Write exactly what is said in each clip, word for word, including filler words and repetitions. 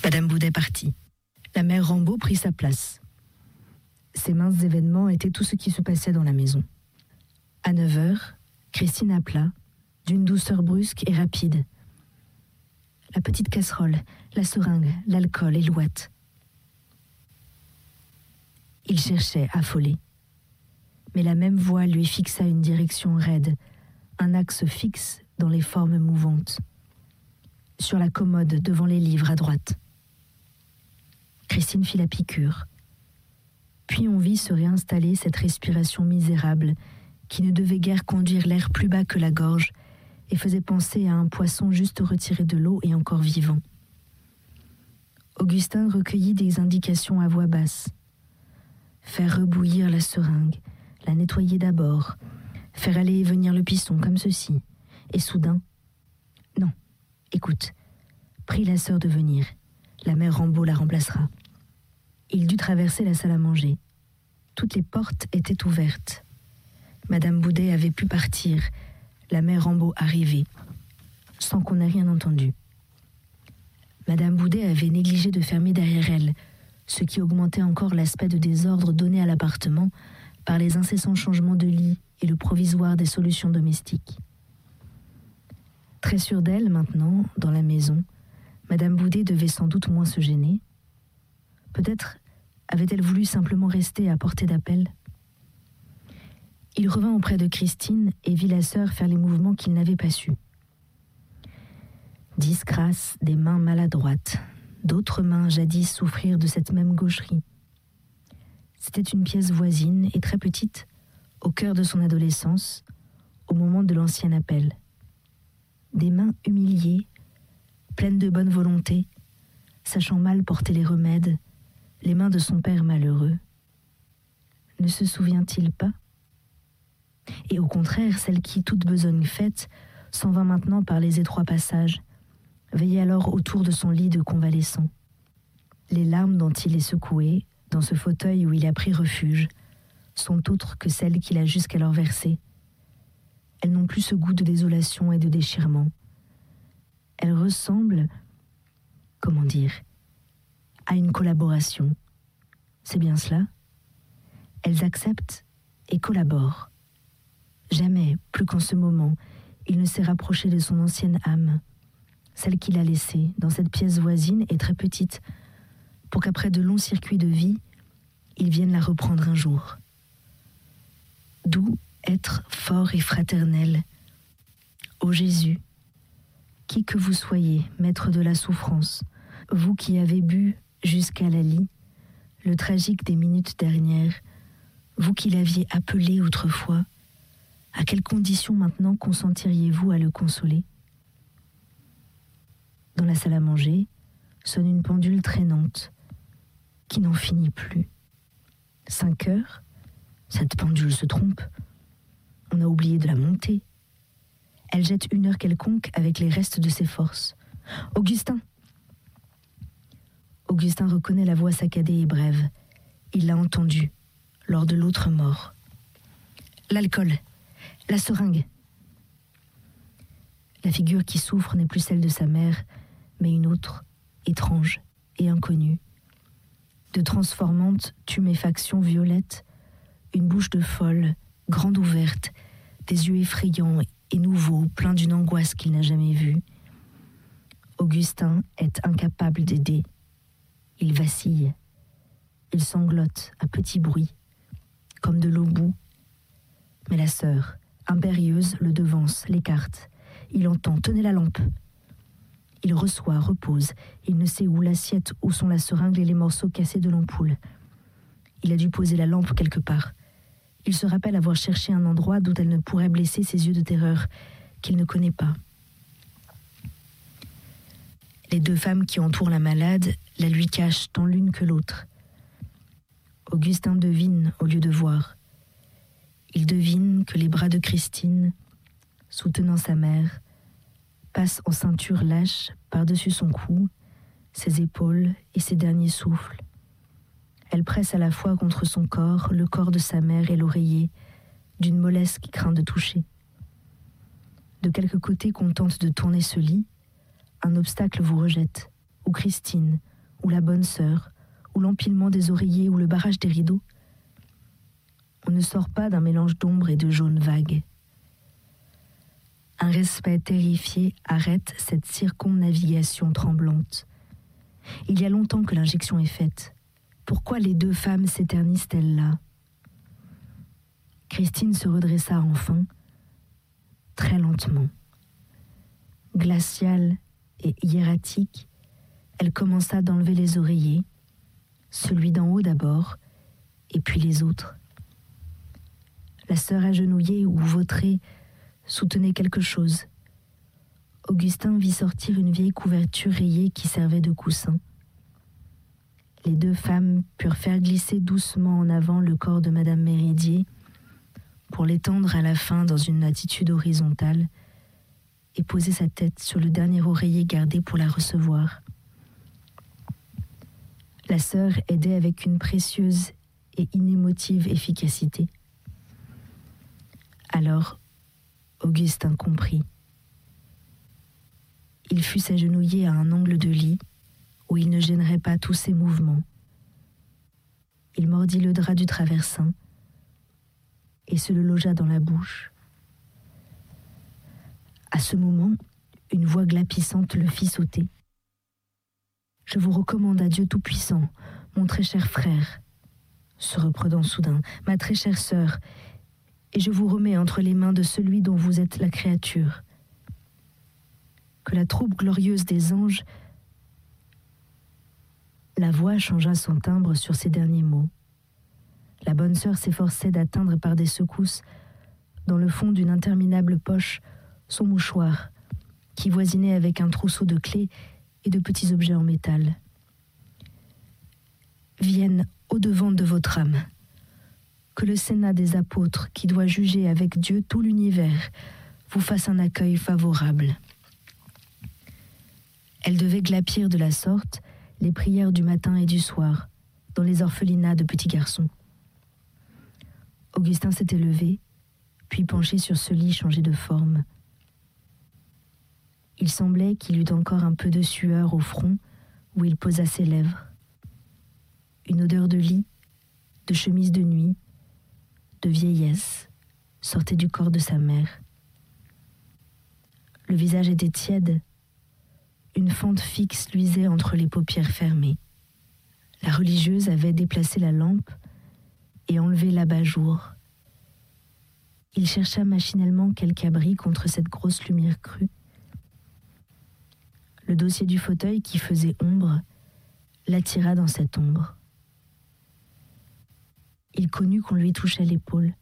Madame Boudet partit. La mère Rambaud prit sa place. Ces minces événements étaient tout ce qui se passait dans la maison. À neuf heures, Christine appela, d'une douceur brusque et rapide. La petite casserole, la seringue, l'alcool et l'ouate. Il cherchait, affolé. Mais la même voix lui fixa une direction raide, un axe fixe dans les formes mouvantes. Sur la commode, devant les livres à droite. Christine fit la piqûre. Puis on vit se réinstaller cette respiration misérable qui ne devait guère conduire l'air plus bas que la gorge et faisait penser à un poisson juste retiré de l'eau et encore vivant. Augustin recueillit des indications à voix basse. Faire rebouillir la seringue, la nettoyer d'abord, faire aller et venir le piston comme ceci, et soudain, non, écoute, prie la sœur de venir, la mère Rambaud la remplacera. Il dut traverser la salle à manger. Toutes les portes étaient ouvertes. Madame Boudet avait pu partir, la mère Rambaud arrivait, sans qu'on ait rien entendu. Madame Boudet avait négligé de fermer derrière elle, ce qui augmentait encore l'aspect de désordre donné à l'appartement par les incessants changements de lit et le provisoire des solutions domestiques. Très sûre d'elle maintenant, dans la maison, Madame Boudet devait sans doute moins se gêner. Peut-être avait-elle voulu simplement rester à portée d'appel. Il revint auprès de Christine et vit la sœur faire les mouvements qu'il n'avait pas su. Disgrâce des mains maladroites, d'autres mains jadis souffrirent de cette même gaucherie. C'était une pièce voisine et très petite, au cœur de son adolescence, au moment de l'ancien appel. Des mains humiliées, pleines de bonne volonté, sachant mal porter les remèdes, les mains de son père malheureux. Ne se souvient-il pas? Et au contraire, celle qui, toute besogne faite, s'en vint maintenant par les étroits passages, veillait alors autour de son lit de convalescent. Les larmes dont il est secoué, dans ce fauteuil où il a pris refuge, sont autres que celles qu'il a jusqu'alors versées. Elles n'ont plus ce goût de désolation et de déchirement. Elles ressemblent, comment dire, à une collaboration. C'est bien cela? Elles acceptent et collaborent. Jamais, plus qu'en ce moment, il ne s'est rapproché de son ancienne âme, celle qu'il a laissée dans cette pièce voisine et très petite, pour qu'après de longs circuits de vie, il vienne la reprendre un jour. D'où être fort et fraternel. Ô Jésus, qui que vous soyez, maître de la souffrance, vous qui avez bu jusqu'à la lie le tragique des minutes dernières, vous qui l'aviez appelé autrefois, à quelles conditions maintenant consentiriez-vous à le consoler? Dans la salle à manger sonne une pendule traînante qui n'en finit plus. Cinq heures? Cette pendule se trompe. On a oublié de la monter. Elle jette une heure quelconque avec les restes de ses forces. Augustin! Augustin reconnaît la voix saccadée et brève. Il l'a entendue lors de l'autre mort. L'alcool, la seringue. La figure qui souffre n'est plus celle de sa mère, mais une autre, étrange et inconnue. De transformante tuméfaction violette, une bouche de folle, grande ouverte, des yeux effrayants et nouveaux, pleins d'une angoisse qu'il n'a jamais vue. Augustin est incapable d'aider. Il vacille. Il sanglote à petit bruit, comme de l'obus. Mais la sœur, impérieuse, le devance, l'écarte. Il entend « Tenez la lampe !» Il reçoit, repose. Il ne sait où l'assiette, où sont la seringue et les morceaux cassés de l'ampoule. Il a dû poser la lampe quelque part. Il se rappelle avoir cherché un endroit d'où elle ne pourrait blesser ses yeux de terreur, qu'il ne connaît pas. Les deux femmes qui entourent la malade la lui cachent tant l'une que l'autre. Augustin devine au lieu de voir. Il devine que les bras de Christine, soutenant sa mère, passent en ceinture lâche par-dessus son cou, ses épaules et ses derniers souffles. Elle presse à la fois contre son corps le corps de sa mère et l'oreiller, d'une mollesse qui craint de toucher. De quelque côté qu'on tente de tourner ce lit, un obstacle vous rejette, ou Christine, ou la bonne sœur, ou l'empilement des oreillers, ou le barrage des rideaux. On ne sort pas d'un mélange d'ombre et de jaune vague. Un respect terrifié arrête cette circumnavigation tremblante. Il y a longtemps que l'injection est faite. Pourquoi les deux femmes s'éternisent-elles là ? Christine se redressa enfin, très lentement. Glaciale et hiératique, elle commença d'enlever les oreillers, celui d'en haut d'abord, et puis les autres. La sœur agenouillée ou vautrée soutenait quelque chose. Augustin vit sortir une vieille couverture rayée qui servait de coussin. Les deux femmes purent faire glisser doucement en avant le corps de Madame Méridier pour l'étendre à la fin dans une attitude horizontale et poser sa tête sur le dernier oreiller gardé pour la recevoir. La sœur aidait avec une précieuse et inémotive efficacité. Alors, Augustin comprit. Il fut s'agenouiller à un angle de lit où il ne gênerait pas tous ses mouvements. Il mordit le drap du traversin et se le logea dans la bouche. À ce moment, une voix glapissante le fit sauter. « Je vous recommande à Dieu Tout-Puissant, mon très cher frère, se reprenant soudain, ma très chère sœur, et je vous remets entre les mains de celui dont vous êtes la créature. Que la troupe glorieuse des anges... » La voix changea son timbre sur ces derniers mots. La bonne sœur s'efforçait d'atteindre par des secousses, dans le fond d'une interminable poche, son mouchoir, qui voisinait avec un trousseau de clés et de petits objets en métal. Vienne au-devant de votre âme. Que le Sénat des apôtres, qui doit juger avec Dieu tout l'univers, vous fasse un accueil favorable. Elle devait glapir de la sorte les prières du matin et du soir, dans les orphelinats de petits garçons. Augustin s'était levé, puis penché sur ce lit changé de forme. Il semblait qu'il eût encore un peu de sueur au front où il posa ses lèvres. Une odeur de lit, de chemise de nuit, de vieillesse sortait du corps de sa mère. Le visage était tiède. Une fente fixe luisait entre les paupières fermées. La religieuse avait déplacé la lampe et enlevé l'abat-jour. Il chercha machinalement quelque abri contre cette grosse lumière crue. Le dossier du fauteuil qui faisait ombre l'attira dans cette ombre. Il connut qu'on lui touchait l'épaule.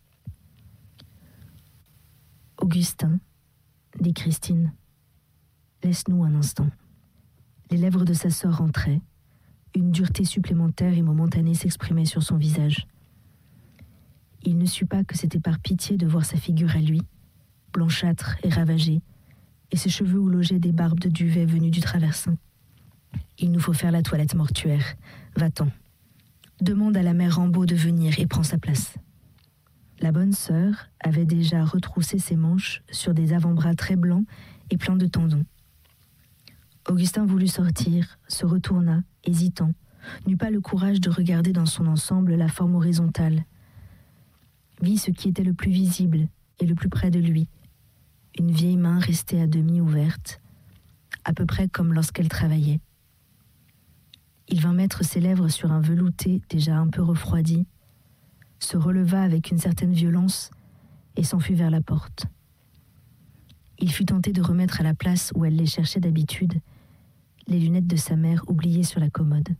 « Augustin, dit Christine, laisse-nous un instant. » Les lèvres de sa sœur rentraient. Une dureté supplémentaire et momentanée s'exprimait sur son visage. Il ne sut pas que c'était par pitié de voir sa figure à lui, blanchâtre et ravagée, et ses cheveux où logeaient des barbes de duvet venues du traversin. « Il nous faut faire la toilette mortuaire. Va-t'en. Demande à la mère Rambaud de venir et prends sa place. » La bonne sœur avait déjà retroussé ses manches sur des avant-bras très blancs et pleins de tendons. Augustin voulut sortir, se retourna, hésitant, n'eut pas le courage de regarder dans son ensemble la forme horizontale. Vit ce qui était le plus visible et le plus près de lui, une vieille main restée à demi ouverte, à peu près comme lorsqu'elle travaillait. Il vint mettre ses lèvres sur un velouté déjà un peu refroidi, se releva avec une certaine violence et s'enfuit vers la porte. Il fut tenté de remettre à la place où elle les cherchait d'habitude les lunettes de sa mère oubliées sur la commode.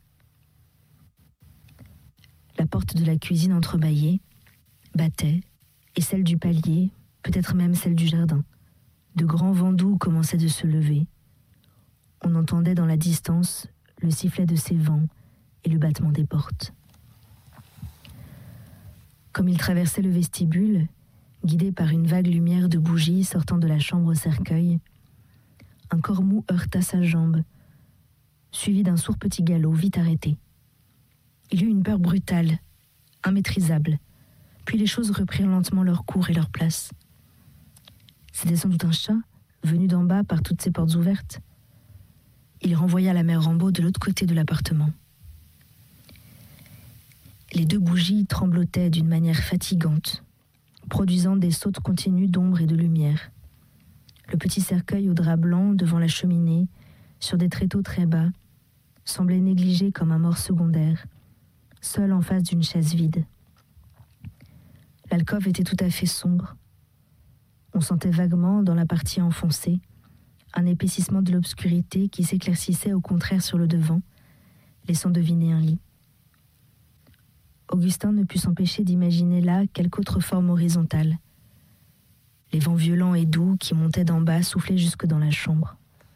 La porte de la cuisine entrebâillée battait, et celle du palier, peut-être même celle du jardin. De grands vents doux commençaient de se lever. On entendait dans la distance le sifflet de ces vents et le battement des portes. Comme il traversait le vestibule, guidé par une vague lumière de bougies sortant de la chambre au cercueil, un corps mou heurta sa jambe, suivi d'un sourd petit galop vite arrêté. Il eut une peur brutale, immaîtrisable, puis les choses reprirent lentement leur cours et leur place. C'était sans doute un chat, venu d'en bas par toutes ces portes ouvertes. il renvoya la mère Rambaud de l'autre côté de l'appartement. Les deux bougies tremblotaient d'une manière fatigante, produisant des sautes continues d'ombre et de lumière. Le petit cercueil au drap blanc devant la cheminée, sur des tréteaux très bas, semblait négligé comme un mort secondaire, seul en face d'une chaise vide. L'alcôve était tout à fait sombre. On sentait vaguement, dans la partie enfoncée, un épaississement de l'obscurité qui s'éclaircissait au contraire sur le devant, laissant deviner un lit. Augustin ne put s'empêcher d'imaginer là quelque autre forme horizontale. Les vents violents et doux qui montaient d'en bas soufflaient jusque dans la chambre.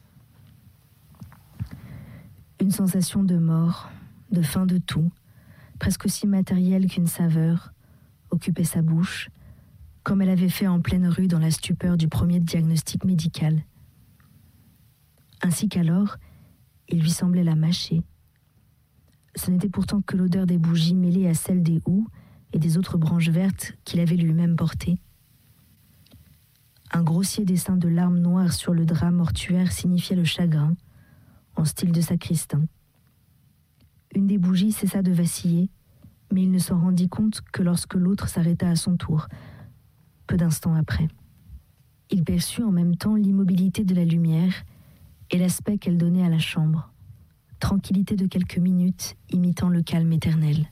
Une sensation de mort, de fin de tout, presque aussi matérielle qu'une saveur, occupait sa bouche, comme elle avait fait en pleine rue dans la stupeur du premier diagnostic médical. Ainsi qu'alors, il lui semblait la mâcher. Ce n'était pourtant que l'odeur des bougies mêlée à celle des houx et des autres branches vertes qu'il avait lui-même portées. Un grossier dessin de larmes noires sur le drap mortuaire signifiait le chagrin, en style de sacristain. Une des bougies cessa de vaciller, mais il ne s'en rendit compte que lorsque l'autre s'arrêta à son tour, peu d'instants après. Il perçut en même temps l'immobilité de la lumière et l'aspect qu'elle donnait à la chambre, tranquillité de quelques minutes imitant le calme éternel.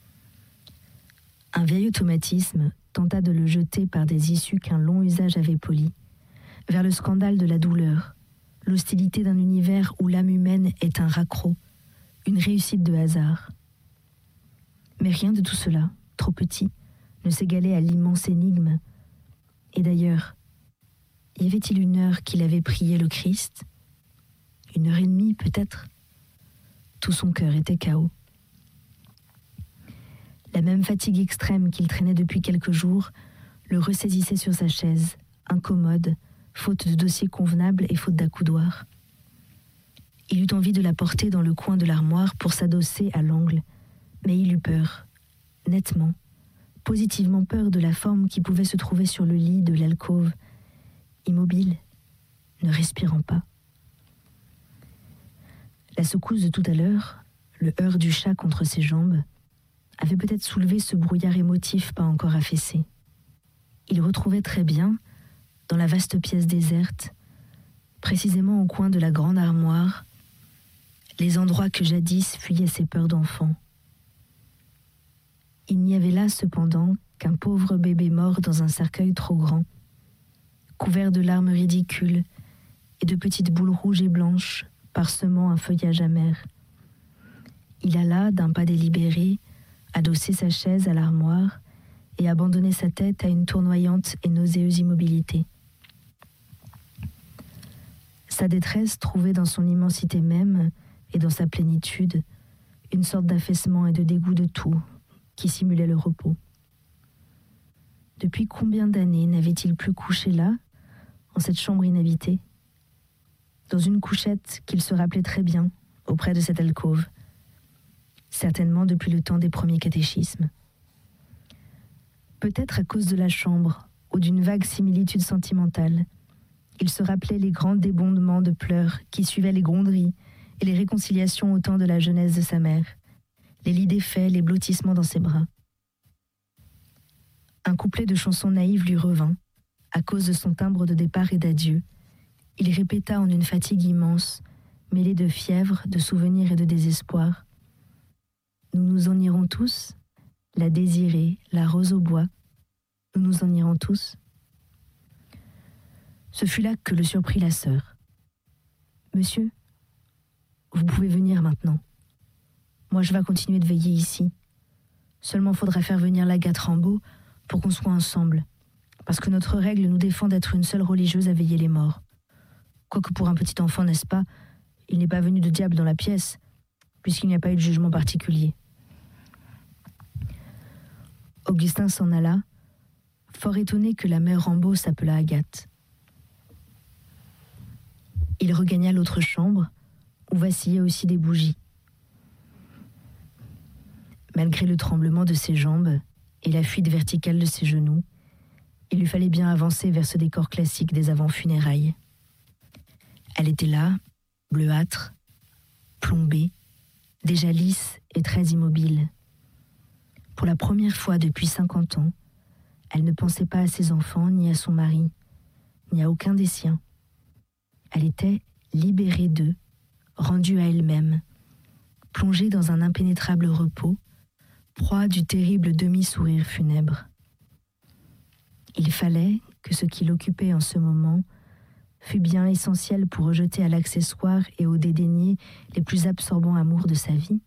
Un vieil automatisme tenta de le jeter par des issues qu'un long usage avait polies, vers le scandale de la douleur, l'hostilité d'un univers où l'âme humaine est un raccroc, une réussite de hasard. Mais rien de tout cela, trop petit, ne s'égalait à l'immense énigme. Et d'ailleurs, y avait-il une heure qu'il avait prié le Christ ? Une heure et demie, peut-être ? Tout son cœur était K O. La même fatigue extrême qu'il traînait depuis quelques jours le ressaisissait sur sa chaise, incommode, faute de dossier convenable et faute d'accoudoir. Il eut envie de la porter dans le coin de l'armoire pour s'adosser à l'angle, mais il eut peur, nettement, positivement peur de la forme qui pouvait se trouver sur le lit de l'alcôve, immobile, ne respirant pas. La secousse de tout à l'heure, le heurt du chat contre ses jambes, avait peut-être soulevé ce brouillard émotif pas encore affaissé. Il retrouvait très bien, dans la vaste pièce déserte, précisément au coin de la grande armoire, les endroits que jadis fuyaient ses peurs d'enfant. Il n'y avait là cependant qu'un pauvre bébé mort dans un cercueil trop grand, couvert de larmes ridicules et de petites boules rouges et blanches parsemant un feuillage amer. Il alla, d'un pas délibéré, adosser sa chaise à l'armoire et abandonner sa tête à une tournoyante et nauséeuse immobilité. Sa détresse trouvait dans son immensité même et dans sa plénitude une sorte d'affaissement et de dégoût de tout qui simulait le repos. Depuis combien d'années n'avait-il plus couché là, en cette chambre inhabitée, dans une couchette qu'il se rappelait très bien, auprès de cette alcôve, certainement depuis le temps des premiers catéchismes. Peut-être à cause de la chambre, ou d'une vague similitude sentimentale, il se rappelait les grands débondements de pleurs qui suivaient les gronderies et les réconciliations au temps de la jeunesse de sa mère, les lits défaits, les blottissements dans ses bras. Un couplet de chansons naïves lui revint, à cause de son timbre de départ et d'adieu. Il répéta en une fatigue immense, mêlée de fièvre, de souvenirs et de désespoir. Nous nous en irons tous, la désirée, la rose au bois. Nous nous en irons tous. Ce fut là que le surprit la sœur. Monsieur, vous pouvez venir maintenant. Moi, je vais continuer de veiller ici. Seulement faudra faire venir l'Agathe Rambaud pour qu'on soit ensemble, parce que notre règle nous défend d'être une seule religieuse à veiller les morts. Quoique pour un petit enfant, n'est-ce pas, il n'est pas venu de diable dans la pièce, puisqu'il n'y a pas eu de jugement particulier. Augustin s'en alla, fort étonné que la mère Rambaud s'appelât Agathe. Il regagna l'autre chambre, où vacillaient aussi des bougies. Malgré le tremblement de ses jambes et la fuite verticale de ses genoux, il lui fallait bien avancer vers ce décor classique des avant-funérailles. Elle était là, bleuâtre, plombée, déjà lisse et très immobile. Pour la première fois depuis cinquante ans, elle ne pensait pas à ses enfants, ni à son mari, ni à aucun des siens. Elle était libérée d'eux, rendue à elle-même, plongée dans un impénétrable repos, proie du terrible demi-sourire funèbre. Il fallait que ce qui l'occupait en ce moment fût bien essentiel pour rejeter à l'accessoire et au dédaigner les plus absorbants amours de sa vie.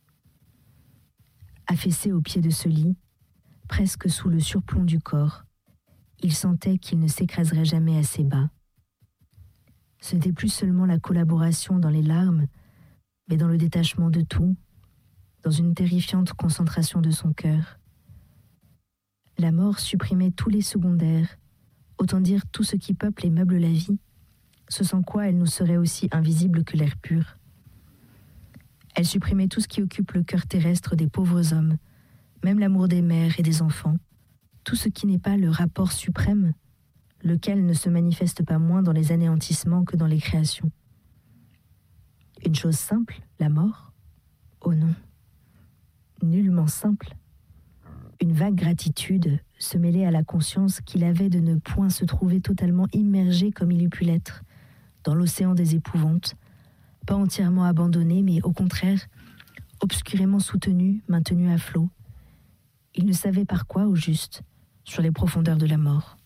Affaissé au pied de ce lit, presque sous le surplomb du corps, il sentait qu'il ne s'écraserait jamais assez bas. Ce n'était plus seulement la collaboration dans les larmes, mais dans le détachement de tout, dans une terrifiante concentration de son cœur. La mort supprimait tous les secondaires, autant dire tout ce qui peuple et meuble la vie, ce sans quoi elle nous serait aussi invisible que l'air pur. Elle supprimait tout ce qui occupe le cœur terrestre des pauvres hommes, même l'amour des mères et des enfants, tout ce qui n'est pas le rapport suprême, lequel ne se manifeste pas moins dans les anéantissements que dans les créations. Une chose simple, la mort? Oh non, nullement simple. Une vague gratitude se mêlait à la conscience qu'il avait de ne point se trouver totalement immergé comme il eût pu l'être, dans l'océan des épouvantes, pas entièrement abandonné, mais au contraire, obscurément soutenu, maintenu à flot. Il ne savait par quoi, au juste, sur les profondeurs de la mort.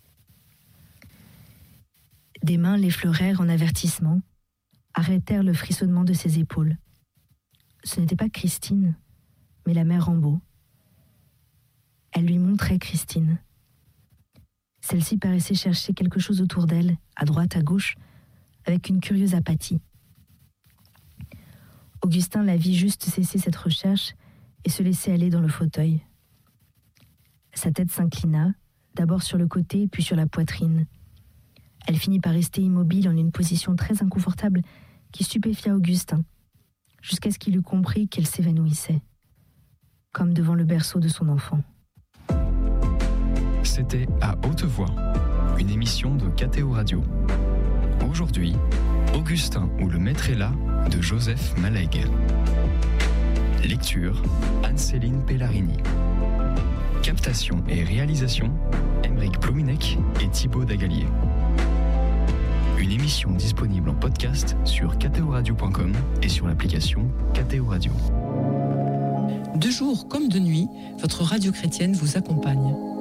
Des mains l'effleurèrent en avertissement, arrêtèrent le frissonnement de ses épaules. Ce n'était pas Christine, mais la mère Rambaud. Elle lui montrait Christine. Celle-ci paraissait chercher quelque chose autour d'elle, à droite, à gauche, avec une curieuse apathie. Augustin la vit juste cesser cette recherche et se laisser aller dans le fauteuil. Sa tête s'inclina, d'abord sur le côté, puis sur la poitrine. Elle finit par rester immobile en une position très inconfortable qui stupéfia Augustin, jusqu'à ce qu'il eût compris qu'elle s'évanouissait, comme devant le berceau de son enfant. C'était À Haute Voix, une émission de K T O Radio. Aujourd'hui, Augustin ou le maître est là de Joseph Malègue. Lecture, Anne-Céline Pellarini. Captation et réalisation, Aymeric Plouminec et Thibaut Dagalier. Une émission disponible en podcast sur k t o radio point com et sur l'application K T O Radio. De jour comme de nuit, votre radio chrétienne vous accompagne.